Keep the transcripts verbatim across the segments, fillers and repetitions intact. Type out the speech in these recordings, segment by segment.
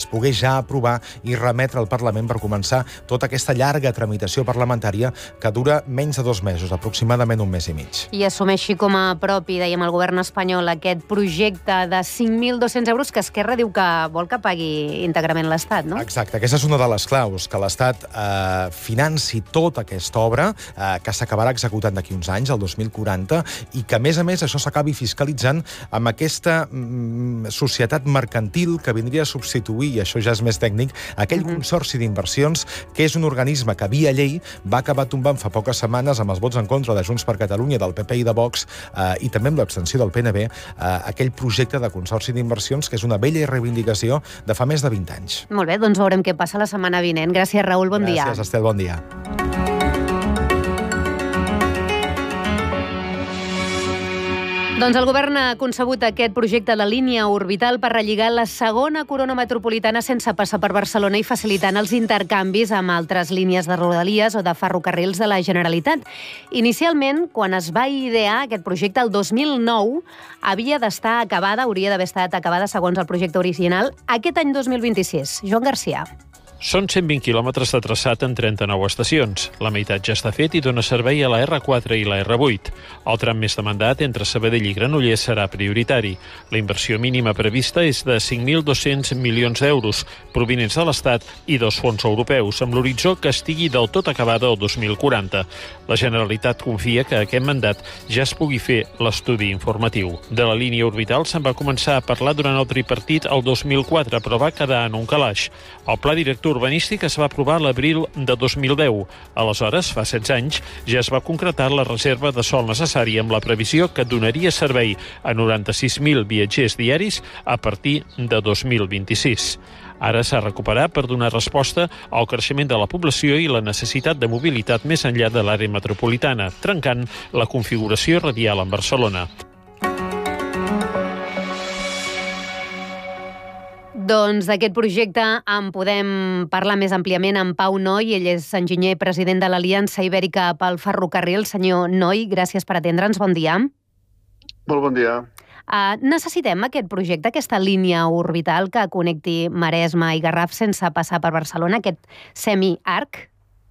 pogués ja aprovar i remetre al Parlament per començar tota aquesta llarga tramitació parlamentària que dura menys de dos mesos, aproximadament un mes i mig. I assumeixi com a propi, dèiem, el govern espanyol aquest projecte de cinc mil dos-cents euros que Esquerra diu que vol que pagui íntegrament l'Estat, no? Exacte, aquesta és una de les claus, que l'Estat eh, financi tota aquesta obra eh, que s'acabarà executant d'aquí uns anys, el dos mil quaranta, i que, a més a més, això s'acabi fiscalitzant amb aquesta mm, societat mercantil que vindria a substituir, i això ja és més tècnic, aquell mm-hmm. consorci d'inversions, que és un organisme que, via llei, va acabar tombant fa poques setmanes amb els vots en contra de Junts per Catalunya, del P P i de Vox, eh, i també amb l'abstenció del P N B, eh, aquell projecte de consorci d'inversions, que és una vella reivindicació de fa més de vint anys. Molt bé, doncs veurem què passa la setmana vinent. Gràcies, Raül, bon Gràcies, dia. Gràcies, Estel, bon dia. Doncs el govern ha concebut aquest projecte de línia orbital per relligar la segona corona metropolitana sense passar per Barcelona i facilitant els intercanvis amb altres línies de rodalies o de ferrocarrils de la Generalitat. Inicialment, quan es va idear aquest projecte, el dos mil nou, havia d'estar acabada, hauria d'haver estat acabada segons el projecte original, aquest any dos mil vint-i-sis. Joan Garcia. Són cent vint quilòmetres de traçat en trenta-nou estacions. La meitat ja està fet i dona servei a la erre quatre i la erre vuit. El tram més demandat entre Sabadell i Granollers serà prioritari. La inversió mínima prevista és de cinc mil dos-cents milions d'euros, provinents de l'Estat i dos fons europeus, amb l'horitzó que estigui del tot acabada el dos mil quaranta. La Generalitat confia que aquest mandat ja es pugui fer l'estudi informatiu. De la línia orbital se'n va començar a parlar durant el tripartit el dos mil quatre, però va quedar en un calaix. El pla director urbanístic es va aprovar l'abril de dos mil deu. Aleshores, fa setze anys, ja es va concretar la reserva de sòl necessària amb la previsió que donaria servei a noranta-sis mil viatgers diaris a partir de dos mil vint-i-sis. Ara s'ha recuperat per donar resposta al creixement de la població i la necessitat de mobilitat més enllà de l'àrea metropolitana, trencant la configuració radial en Barcelona. Doncs d'aquest projecte en podem parlar més àmpliament amb Pau Noy. Ell és enginyer i president de l'Aliança Ibèrica pel Ferrocarril. Senyor Noy, gràcies per atendre'ns. Bon dia. Molt bon dia. Uh, necessitem aquest projecte, aquesta línia orbital que connecti Maresme i Garraf sense passar per Barcelona, aquest semi-arc?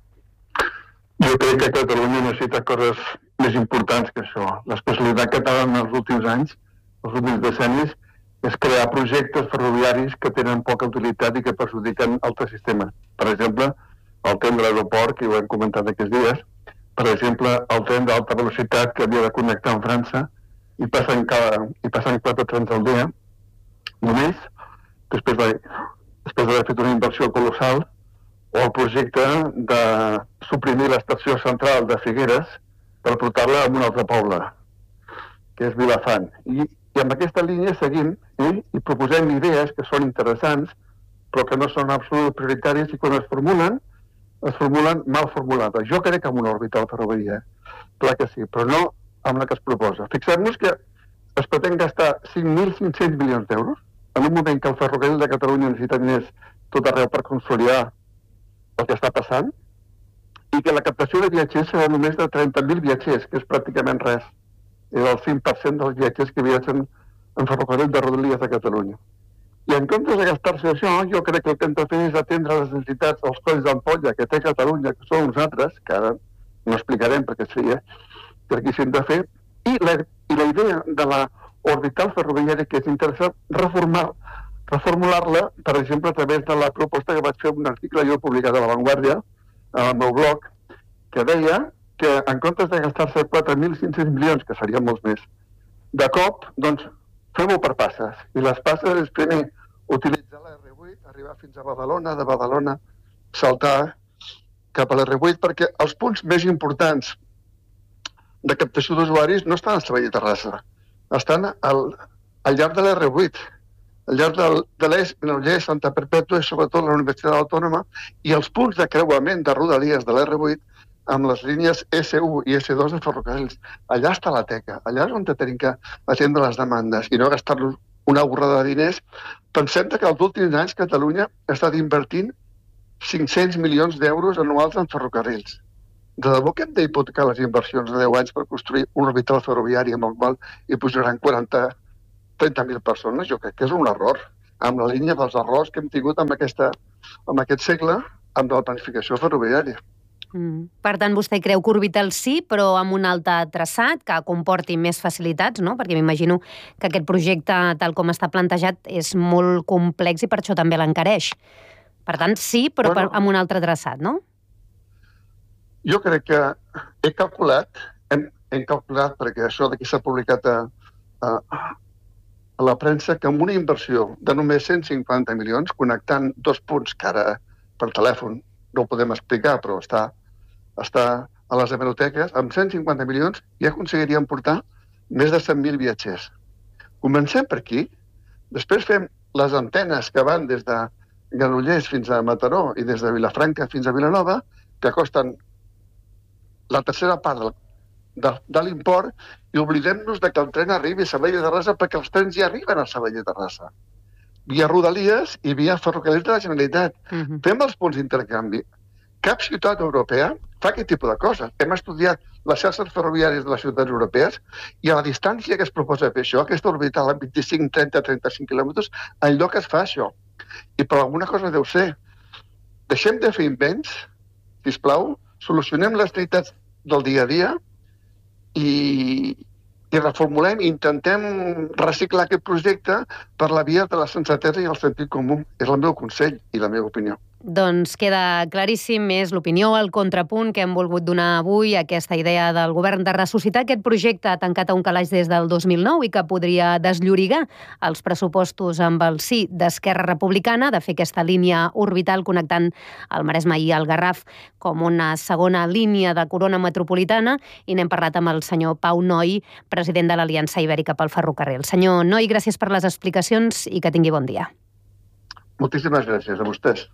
Jo crec que Catalunya necessita coses més importants que això. L'especialitat catalana en els últims anys, els últims decennis, és crear projectes ferroviaris que tenen poca utilitat i que perjudiquen altres sistemes. Per exemple, el tren de l'aeroport, que ho hem comentat aquests dies, per exemple, el tren d'alta velocitat que havia de connectar amb França i passen, cada, i passen quatre trens al dia, només, després de, després d'haver fet una inversió colossal, o el projecte de suprimir l'estació central de Figueres per portar-la a un altre poble, que és Vilafant. I I amb aquesta línia seguim eh, i proposem idees que són interessants, però que no són absolutament prioritàries i quan es formulen, es formulen mal formulades. Jo crec que amb una orbital ferroviària, clar que sí, però no amb la que es proposa. Fixem-nos que es pretén gastar cinc mil cinc-cents milions d'euros en un moment que el ferrocarril de Catalunya necessita diners tot arreu per consolidar el que està passant i que la captació de viatgers serà només de trenta mil viatgers, que és pràcticament res. És el cinc per cent dels viatgers que viatgen en ferrocarril de Rodalies de Catalunya. I en comptes de gastar-se això, jo crec que el que hem de fer és atendre les necessitats dels colls d'ampolla que té Catalunya, que són uns altres, que ara no explicarem perquè seria per aquí s'hem de fer, i la, i la idea de la orbital ferroviària que és interessant reformar, reformular-la, per exemple, a través de la proposta que vaig fer un article jo publicat a La Vanguardia, al meu blog, que deia que en comptes de gastar-se quatre mil cinc-cents milions, que serien molts més, de cop, doncs, fem-ho per passes. I les passes és primer utilitzar la erre vuit, arribar fins a Badalona, de Badalona saltar cap a l'erre vuit, perquè els punts més importants de captació d'usuaris no estan a Sabadell i Terrassa, estan al, al llarg de l'erre vuit, al llarg del, de l'Eix, Granollers, Santa Perpètua i sobretot la Universitat Autònoma, i els punts de creuament de Rodalies de l'erre vuit amb les línies esse u i esse dos de ferrocarrils. Allà està la teca, allà és on tenim que atendre les demandes i no gastar-nos una borrada de diners. Pensem que els últims anys Catalunya ha estat invertint cinc-cents milions d'euros anuals en ferrocarrils. De debò que hem d'hipotecar les inversions de deu anys per construir un orbital ferroviari amb el qual hi pujaran quaranta a trenta mil persones? Jo crec que és un error. amb la línia dels errors que hem tingut en, aquesta, en aquest segle amb la planificació ferroviària. Mm. Per tant, vostè creu que Orbital sí, però amb un altre traçat que comporti més facilitats, no? Perquè m'imagino que aquest projecte, tal com està plantejat, és molt complex i per això també l'encareix. Per tant, sí, però bueno, amb un altre traçat, no? Jo crec que he calculat, hem, hem calculat, perquè això d'aquí s'ha publicat a, a, a la premsa, que amb una inversió de només cent cinquanta milions, connectant dos punts que ara per telèfon no ho podem explicar, però està, està a les hemeroteques, amb cent cinquanta milions ja aconseguiríem portar més de cent mil viatgers. Comencem per aquí, després fem les antenes que van des de Granollers fins a Mataró i des de Vilafranca fins a Vilanova, que costen la tercera part del, de, de l'import, i oblidem-nos de que el tren arribi a Sabadell de Terrassa, perquè els trens ja arriben a Sabadell de Terrassa, via Rodalies i via ferrocarrils de la Generalitat. Uh-huh. Fem els punts d'intercanvi. Cap ciutat europea fa aquest tipus de coses. Hem estudiat les xarxes ferroviàries de les ciutats europees i a la distància que es proposa fer això, aquesta orbital a vint-i-cinc, trenta, trenta-cinc quilòmetres, enlloc es fa això. I per alguna cosa deu ser. Deixem de fer invents, sisplau, solucionem les necessitats del dia a dia i, i reformulem i intentem reciclar aquest projecte per la via de la sensatesa i el sentit comú. És el meu consell i la meva opinió. Doncs queda claríssim, és l'opinió, el contrapunt que hem volgut donar avui a aquesta idea del govern de ressuscitar aquest projecte tancat a un calaix des del dos mil nou i que podria desllorigar els pressupostos amb el sí d'Esquerra Republicana, de fer aquesta línia orbital connectant el Maresme i el Garraf com una segona línia de corona metropolitana, i n'hem parlat amb el senyor Pau Noi, president de l'Aliança Ibèrica pel Ferrocarril. Senyor Noi, gràcies per les explicacions i que tingui bon dia. Moltíssimes gràcies a vostès.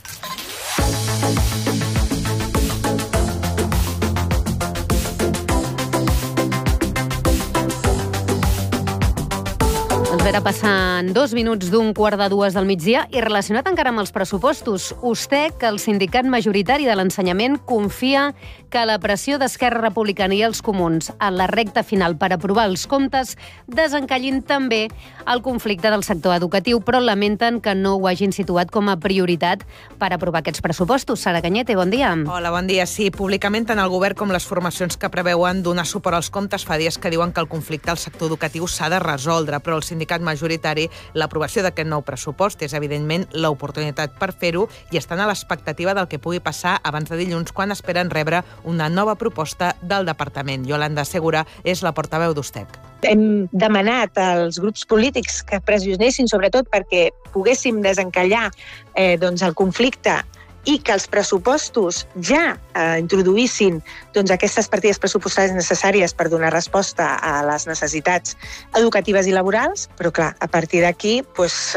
Doncs ara passen dos minuts d'un quart de dues del migdia i relacionat encara amb els pressupostos. Ustec, el sindicat majoritari de l'ensenyament, confia que la pressió d'Esquerra Republicana i els comuns en la recta final per aprovar els comptes desencallin també el conflicte del sector educatiu, però lamenten que no ho hagin situat com a prioritat per aprovar aquests pressupostos. Sara Cañete, bon dia. Hola, bon dia. Sí, públicament tant el govern com les formacions que preveuen donar suport als comptes fa dies que diuen que el conflicte al sector educatiu s'ha de resoldre, però el sindicat majoritari, l'aprovació d'aquest nou pressupost és evidentment l'oportunitat per fer-ho i estan a l'expectativa del que pugui passar abans de dilluns, quan esperen rebre una nova proposta del departament. Yolanda Segura és la portaveu d'Ustec. Hem demanat als grups polítics que pressionessin sobretot perquè poguéssim desencallar eh, doncs el conflicte i que els pressupostos ja eh, introduïssin doncs, aquestes partides pressupostàries necessàries per donar resposta a les necessitats educatives i laborals, però clar, a partir d'aquí, doncs,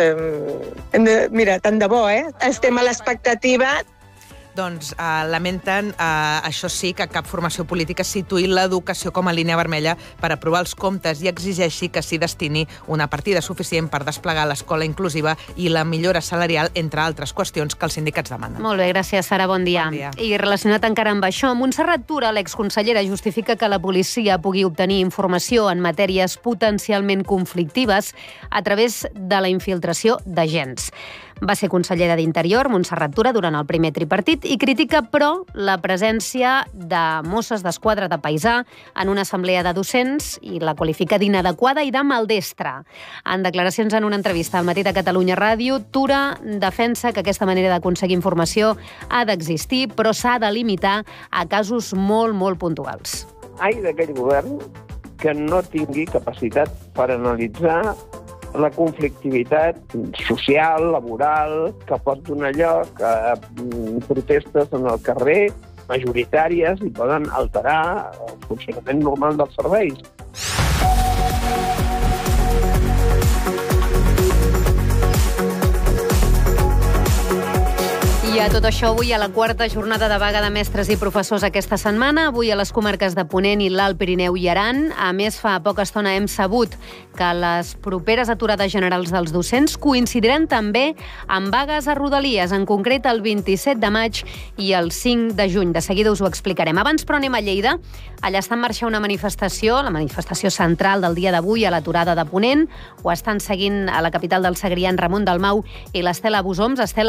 eh, mira, tant de bo, eh? Estem a l'expectativa. Doncs eh, lamenten, eh, això sí, que cap formació política situï l'educació com a línia vermella per aprovar els comptes i exigeixi que s'hi destini una partida suficient per desplegar l'escola inclusiva i la millora salarial, entre altres qüestions que els sindicats demanen. Molt bé, gràcies, Sara, bon dia. Bon dia. I relacionat encara amb això, Montserrat Tura, l'exconsellera, justifica que la policia pugui obtenir informació en matèries potencialment conflictives a través de la infiltració d'agents. Va ser consellera d'Interior, Montserrat Tura, durant el primer tripartit i critica, però, la presència de Mosses d'Esquadra de paisà en una assemblea de docents i la qualifica d'inadequada i de maldestra. En declaracions en una entrevista al Matí de Catalunya Ràdio, Tura defensa que aquesta manera d'aconseguir informació ha d'existir, però s'ha de limitar a casos molt, molt puntuals. Ai d'aquell govern que no tingui capacitat per analitzar la conflictivitat social, laboral, que pot donar lloc a protestes en el carrer, majoritàries, i poden alterar el funcionament normal dels serveis. I a tot això, avui a la quarta jornada de vaga de mestres i professors aquesta setmana, avui a les comarques de Ponent i l'Alt Pirineu i Aran. A més, fa poca estona hem sabut que les properes aturades generals dels docents coincidiran també amb vagues a Rodalies, en concret el vint-i-set de maig i el cinc de juny. De seguida us ho explicarem. Abans, però, anem a Lleida. Allà està en marxa una manifestació, la manifestació central del dia d'avui a l'aturada de Ponent. Ho estan seguint a la capital del Segrià, en Ramon Dalmau i l'Estela Busoms. Estela,